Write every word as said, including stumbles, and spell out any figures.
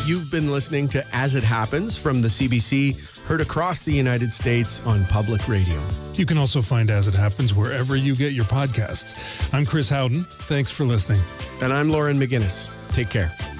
You've been listening to As It Happens from the C B C, heard across the United States on public radio. You can also find As It Happens wherever you get your podcasts. I'm Chris Howden. Thanks for listening. And I'm Lauren McGinnis. Take care.